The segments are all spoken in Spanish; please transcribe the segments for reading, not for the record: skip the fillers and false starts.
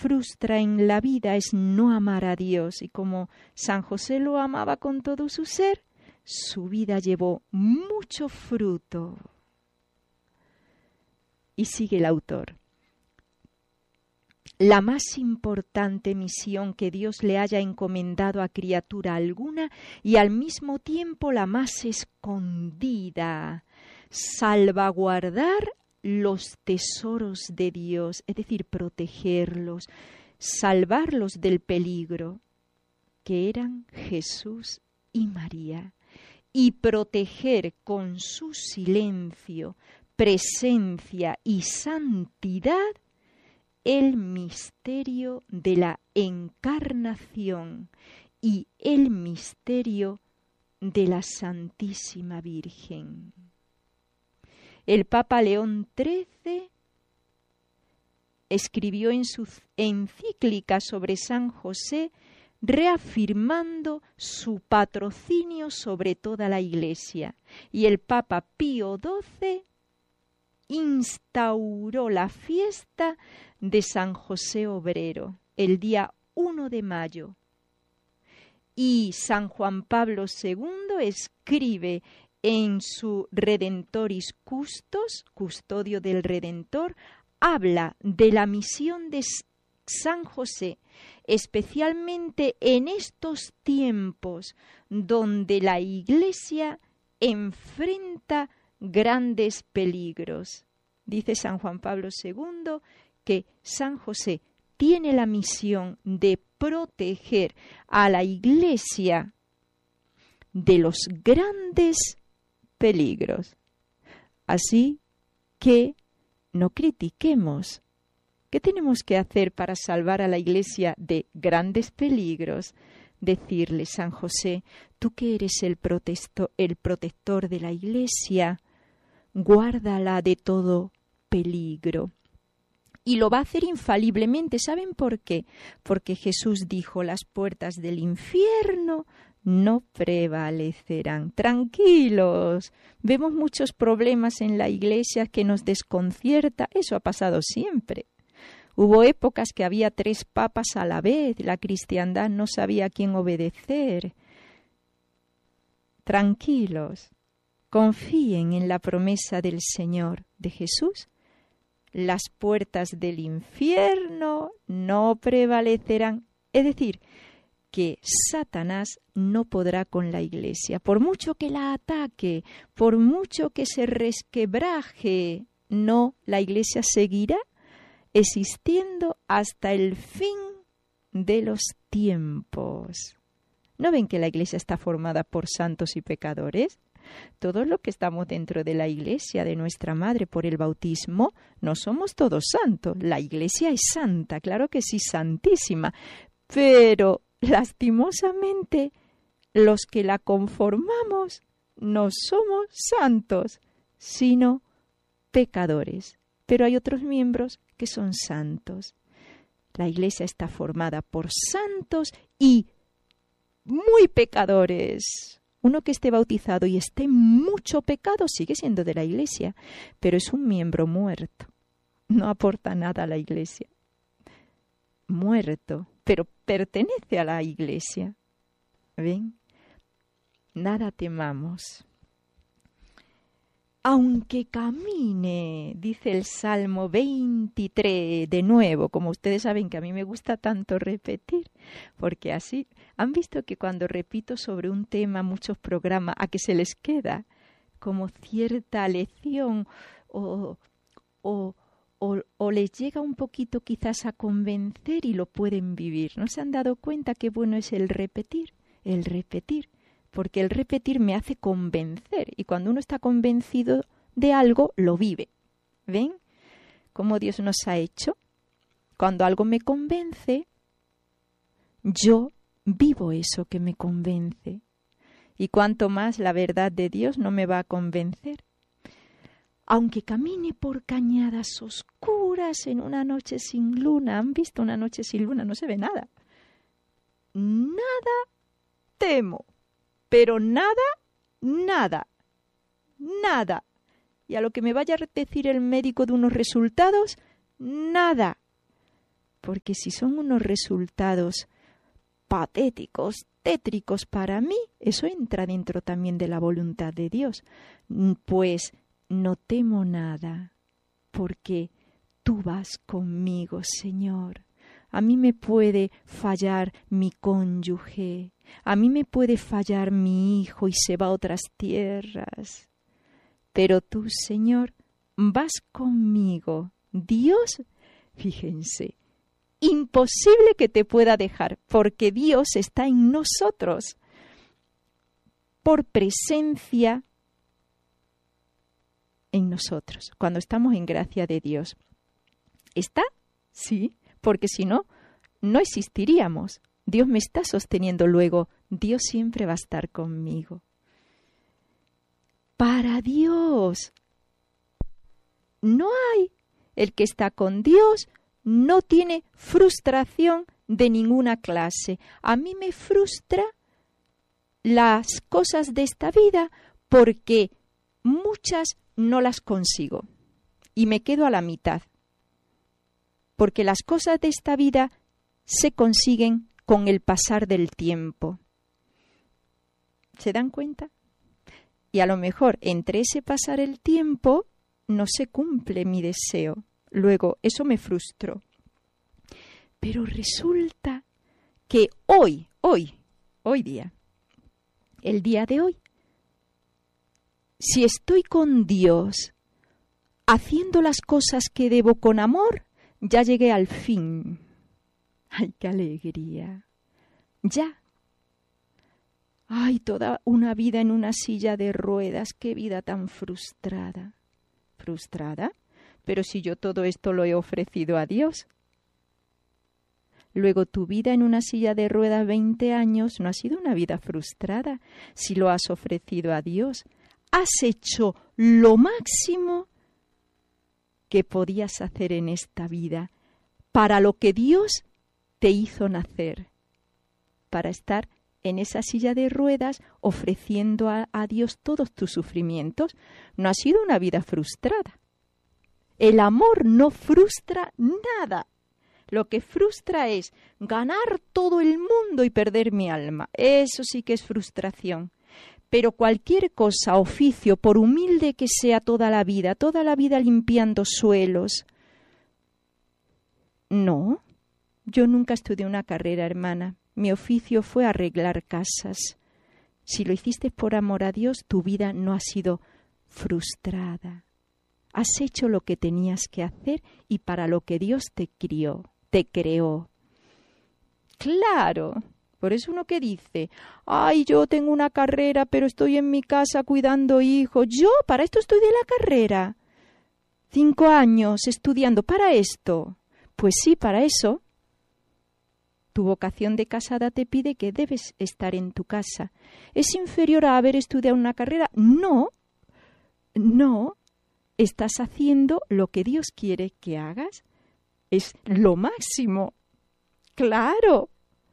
frustra en la vida es no amar a Dios. Y como San José lo amaba con todo su ser, su vida llevó mucho fruto. Y sigue el autor. La más importante misión que Dios le haya encomendado a criatura alguna y al mismo tiempo la más escondida, salvaguardar los tesoros de Dios, es decir, protegerlos, salvarlos del peligro, que eran Jesús y María, y proteger con su silencio, presencia y santidad el misterio de la encarnación y el misterio de la Santísima Virgen. El Papa León XIII escribió en su encíclica sobre San José, reafirmando su patrocinio sobre toda la Iglesia, y el Papa Pío XII instauró la fiesta de San José Obrero el día 1 de mayo. Y San Juan Pablo II escribe en su Redentoris Custos, custodio del Redentor, habla de la misión de San José, especialmente en estos tiempos donde la Iglesia enfrenta grandes peligros. Dice San Juan Pablo II que San José tiene la misión de proteger a la Iglesia de los grandes peligros. Así que no critiquemos. ¿Qué tenemos que hacer para salvar a la Iglesia de grandes peligros? Decirle, San José, tú que eres el protector de la Iglesia, guárdala de todo peligro. Y lo va a hacer infaliblemente. ¿Saben por qué? Porque Jesús dijo, las puertas del infierno no prevalecerán. Tranquilos, vemos muchos problemas en la Iglesia que nos desconcierta. Eso ha pasado siempre. Hubo épocas que había 3 papas a la vez. La cristiandad no sabía a quién obedecer. Tranquilos, confíen en la promesa del Señor, de Jesús. Las puertas del infierno no prevalecerán. Es decir, que Satanás no podrá con la Iglesia. Por mucho que la ataque, por mucho que se resquebraje, no, la Iglesia seguirá existiendo hasta el fin de los tiempos. ¿No ven que la Iglesia está formada por santos y pecadores? Todos los que estamos dentro de la Iglesia, de nuestra Madre, por el bautismo, no somos todos santos. La Iglesia es santa, claro que sí, santísima, pero lastimosamente los que la conformamos no somos santos, sino pecadores. Pero hay otros miembros que son santos. La Iglesia está formada por santos y muy pecadores. Uno que esté bautizado y esté en mucho pecado sigue siendo de la Iglesia, pero es un miembro muerto. No aporta nada a la Iglesia. Muerto, pero pertenece a la Iglesia. ¿Ven? Nada temamos. Aunque camine, dice el Salmo 23, de nuevo, como ustedes saben que a mí me gusta tanto repetir, porque así, han visto que cuando repito sobre un tema muchos programas, a que se les queda como cierta lección o les llega un poquito quizás a convencer y lo pueden vivir. ¿No se han dado cuenta qué bueno es el repetir? El repetir. Porque el repetir me hace convencer, y cuando uno está convencido de algo, lo vive. ¿Ven cómo Dios nos ha hecho? Cuando algo me convence, yo vivo eso que me convence. Y cuanto más la verdad de Dios no me va a convencer. Aunque camine por cañadas oscuras en una noche sin luna, ¿han visto una noche sin luna? No se ve nada. Nada temo. Pero nada, nada, nada. Y a lo que me vaya a decir el médico de unos resultados, nada. porque si son unos resultados patéticos, tétricos para mí, eso entra dentro también de la voluntad de Dios. Pues no temo nada, porque tú vas conmigo, Señor. A mí me puede fallar mi cónyuge, a mí me puede fallar mi hijo y se va a otras tierras. Pero tú, Señor, vas conmigo. Dios, fíjense, imposible que te pueda dejar, porque Dios está en nosotros. Por presencia en nosotros, cuando estamos en gracia de Dios. ¿Está? Sí, porque si no, no existiríamos. Dios me está sosteniendo, luego Dios siempre va a estar conmigo. Para Dios no hay. El que está con Dios no tiene frustración de ninguna clase. A mí me frustra las cosas de esta vida porque muchas no las consigo y me quedo a la mitad. Porque las cosas de esta vida se consiguen con el pasar del tiempo. ¿Se dan cuenta? Y a lo mejor entre ese pasar el tiempo no se cumple mi deseo. Luego, eso me frustró. Pero resulta que hoy día, el día de hoy, si estoy con Dios, haciendo las cosas que debo con amor, ya llegué al fin. ¡Ay, qué alegría! Ya. ¡Ay, toda una vida en una silla de ruedas! ¡Qué vida tan frustrada! ¿Frustrada? Pero si yo todo esto lo he ofrecido a Dios. Luego tu vida en una silla de ruedas 20 años no ha sido una vida frustrada. Si lo has ofrecido a Dios, has hecho lo máximo que podías hacer en esta vida para lo que Dios te hizo nacer, para estar en esa silla de ruedas ofreciendo a Dios todos tus sufrimientos. No ha sido una vida frustrada. El amor no frustra nada. Lo que frustra es ganar todo el mundo y perder mi alma. Eso sí que es frustración. Pero cualquier cosa, oficio, por humilde que sea toda la vida limpiando suelos. No, yo nunca estudié una carrera, hermana. Mi oficio fue arreglar casas. Si lo hiciste por amor a Dios, tu vida no ha sido frustrada. Has hecho lo que tenías que hacer y para lo que Dios te creó. Claro. Por eso uno que dice, ay, yo tengo una carrera, pero estoy en mi casa cuidando hijos. Yo para esto estudié la carrera. 5 años estudiando para esto. Pues sí, para eso. Tu vocación de casada te pide que debes estar en tu casa. ¿Es inferior a haber estudiado una carrera? No. Estás haciendo lo que Dios quiere que hagas. Es lo máximo. Claro,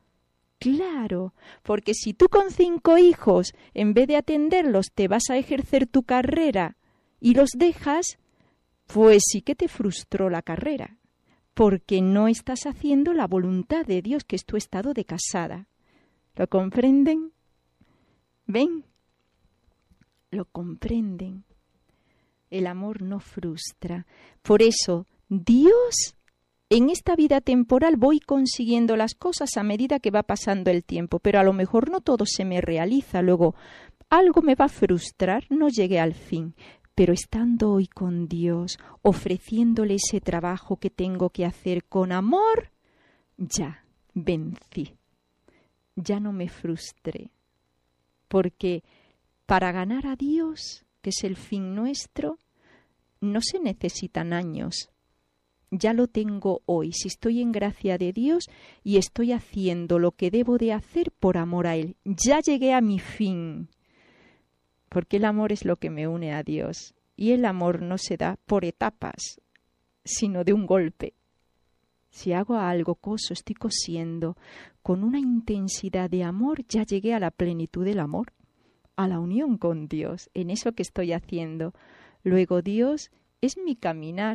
porque si tú con 5 hijos, en vez de atenderlos, te vas a ejercer tu carrera y los dejas, pues sí que te frustró la carrera, porque no estás haciendo la voluntad de Dios, que es tu estado de casada. ¿Lo comprenden? ¿Ven? Lo comprenden. El amor no frustra. Por eso, Dios, en esta vida temporal voy consiguiendo las cosas a medida que va pasando el tiempo, pero a lo mejor no todo se me realiza. Luego, algo me va a frustrar, no llegué al fin. Pero estando hoy con Dios, ofreciéndole ese trabajo que tengo que hacer con amor, ya vencí. Ya no me frustré. Porque para ganar a Dios, que es el fin nuestro, no se necesitan años. Ya lo tengo hoy, si estoy en gracia de Dios y estoy haciendo lo que debo de hacer por amor a Él. Ya llegué a mi fin, porque el amor es lo que me une a Dios. Y el amor no se da por etapas, sino de un golpe. Si hago algo, estoy cosiendo con una intensidad de amor, ya llegué a la plenitud del amor, a la unión con Dios, en eso que estoy haciendo. Luego Dios es mi caminar,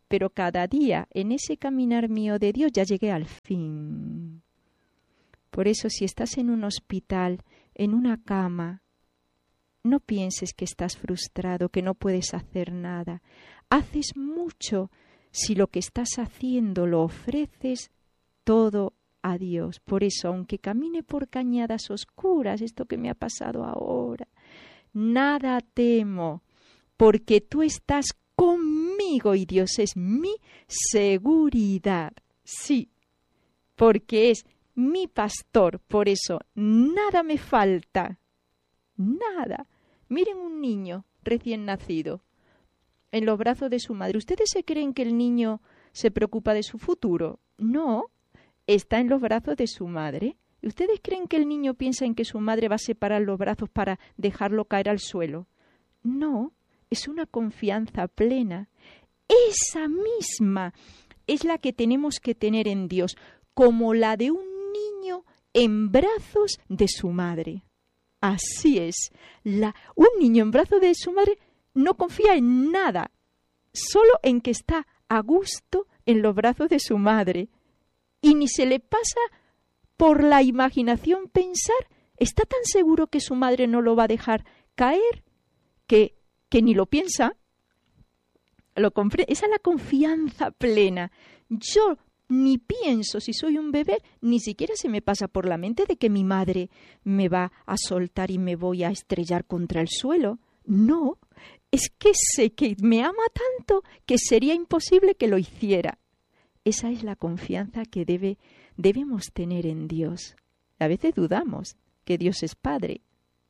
pero cada día en ese caminar mío de Dios ya llegué al fin. Por eso, si estás en un hospital, en una cama, no pienses que estás frustrado, que no puedes hacer nada. Haces mucho si lo que estás haciendo lo ofreces todo a Dios. Por eso, aunque camine por cañadas oscuras, esto que me ha pasado ahora, nada temo, porque tú estás conmigo y Dios es mi seguridad. Sí, porque es mi pastor, por eso nada me falta. Nada. Miren un niño recién nacido en los brazos de su madre. ¿Ustedes se creen que el niño se preocupa de su futuro? No, está en los brazos de su madre. ¿Ustedes creen que el niño piensa en que su madre va a separar los brazos para dejarlo caer al suelo? No, es una confianza plena. Esa misma es la que tenemos que tener en Dios, como la de un niño en brazos de su madre. Así es. Un niño en brazos de su madre no confía en nada, solo en que está a gusto en los brazos de su madre. Y ni se le pasa por la imaginación pensar, está tan seguro que su madre no lo va a dejar caer, que ni lo piensa. Esa es la confianza plena. Yo ni pienso, si soy un bebé, ni siquiera se me pasa por la mente de que mi madre me va a soltar y me voy a estrellar contra el suelo. No, es que sé que me ama tanto que sería imposible que lo hiciera. Esa es la confianza que debemos tener en Dios. A veces dudamos que Dios es Padre.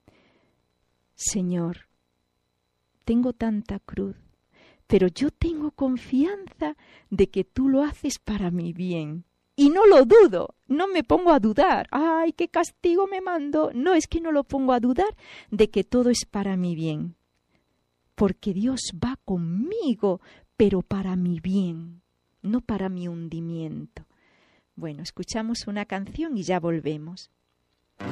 Señor, tengo tanta cruz, pero yo tengo confianza de que tú lo haces para mi bien. Y no lo dudo, no me pongo a dudar. ¡Ay, qué castigo me mando! No, es que no lo pongo a dudar de que todo es para mi bien. Porque Dios va conmigo, pero para mi bien, no para mi hundimiento. Bueno, escuchamos una canción y ya volvemos.